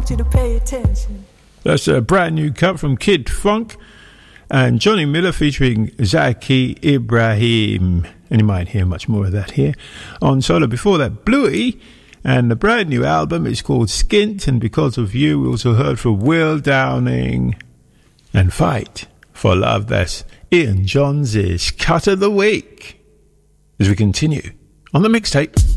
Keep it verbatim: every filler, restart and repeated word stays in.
want you to pay attention. That's a brand new cut from Kid Funk and Johnny Miller featuring Zaki Ibrahim. And you might hear much more of that here on solo. Before that, Bluey, and the brand new album is called Skint, and Because of You. We also heard from Will Downing and Fight for Love. That's Ian Johns' Cut of the Week. As we continue on the mixtape.